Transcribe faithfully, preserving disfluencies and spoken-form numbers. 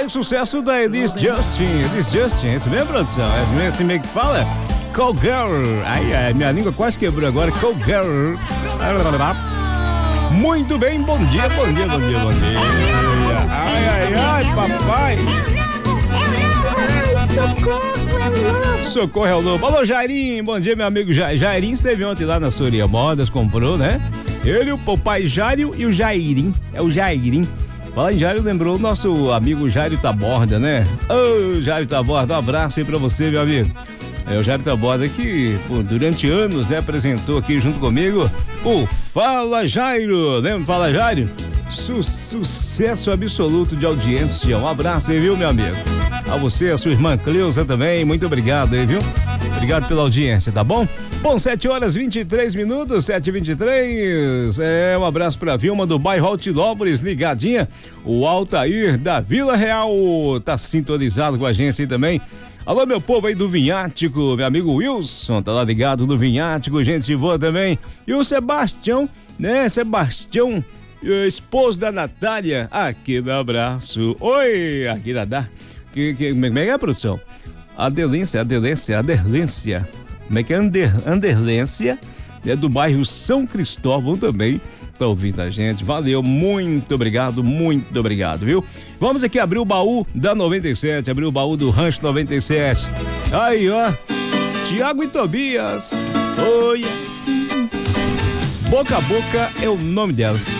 o sucesso da Elis Justin. Elis Justin, esse mesmo, produção? É assim meio que fala? Call Girl. Ai, ai, minha língua quase quebrou agora. Call Girl. Muito bem, bom dia, bom dia, bom dia, bom dia. Ai, ai, ai, papai. Socorro, é louco. Socorro, é louco. Alô, Jairinho, bom dia, meu amigo Jair. Jairinho esteve ontem lá na Soria Modas, comprou, né? Ele, o papai Jário e o Jairim. É o Jairim. Fala em Jário, lembrou o nosso amigo Jário Taborda, né? Ô, oh, Jário Taborda, um abraço aí pra você, meu amigo. É o Jário Taborda que, pô, durante anos, né, apresentou aqui junto comigo o Fala Jairo. Lembra? Fala Jairo? Su sucesso absoluto de audiência. Um abraço aí, viu, meu amigo? A você, a sua irmã Cleusa também, muito obrigado aí, viu? Obrigado pela audiência, tá bom? Bom, sete horas e vinte e três minutos, sete e vinte e três. É, um abraço pra Vilma do bairro Altinópolis, ligadinha. O Altair da Vila Real tá sintonizado com a gente aí também. Alô, meu povo aí do Vinhático, meu amigo Wilson, tá lá ligado no Vinhático, gente boa também. E o Sebastião, né? Sebastião, esposo da Natália, aquele abraço. Oi, aqui da Dá. Que, que, como é que é a produção? Adelência, Adelência, Aderlência. Como é que é? Ander, Anderlência, é do bairro São Cristóvão também. Tá ouvindo a gente, valeu, muito obrigado, muito obrigado, viu? Vamos aqui abrir o baú da noventa e sete, abrir o baú do Rancho noventa e sete. Aí, ó, Tiago e Tobias, oi, assim. Boca a Boca é o nome dela.